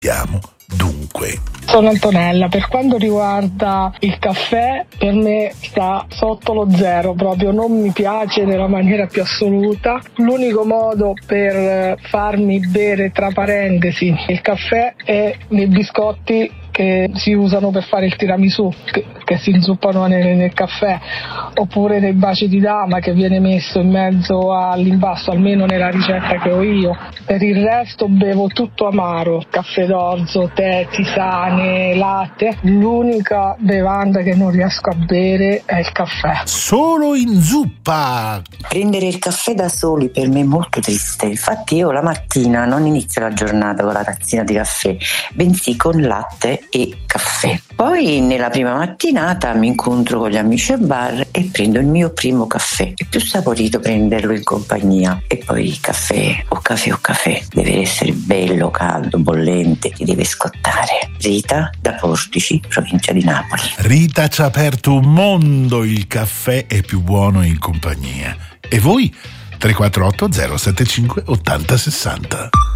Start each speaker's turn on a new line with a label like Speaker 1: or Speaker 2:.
Speaker 1: Siamo dunque.
Speaker 2: Sono Antonella. Per quanto riguarda il caffè, per me sta sotto lo zero, proprio non mi piace nella maniera più assoluta. L'unico modo per farmi bere, tra parentesi, il caffè è nei biscotti che si usano per fare il tiramisù, che si inzuppano nel caffè, oppure nei baci di dama che viene messo in mezzo all'impasto, almeno nella ricetta che ho io. Per il resto bevo tutto amaro, caffè d'orzo, tè, tisane, latte. L'unica bevanda che non riesco a bere è il caffè.
Speaker 1: Solo in zuppa!
Speaker 3: Prendere il caffè da soli per me è molto triste, infatti io la mattina non inizio la giornata con la tazzina di caffè, bensì con latte e caffè. Poi nella prima mattinata mi incontro con gli amici al bar e prendo il mio primo caffè. È più saporito prenderlo in compagnia. E poi caffè, deve essere bello, caldo, bollente, ti deve scottare. Rita da Portici, provincia di Napoli.
Speaker 1: Rita ci ha aperto un mondo, il caffè è più buono in compagnia. E voi? 348 075 80 60.